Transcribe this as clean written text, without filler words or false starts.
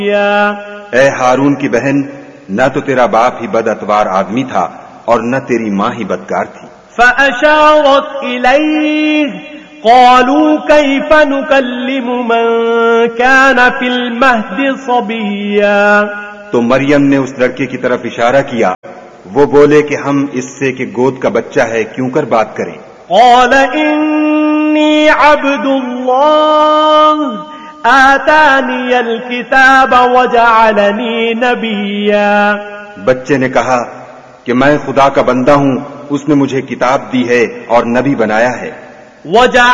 ए हारून की बहन, न तो तेरा बाप ही बदअतवार आदमी था और न तेरी माँ ही बदकार थी। फअशारत इलैहि क़ालू कैफ़ नुकल्लिमु मन कान फिल महदि सबिय्या। तो मरियम ने उस लड़के की तरफ इशारा किया। वो बोले कि हम इससे कि गोद का बच्चा है क्यों कर बात करें। क़ाल इन्नी अब्दुल्लाह आतानियल किताब वजअलनी नबिय्या। बच्चे ने कहा कि मैं खुदा का बंदा हूँ, उसने मुझे किताब दी है और नबी बनाया है।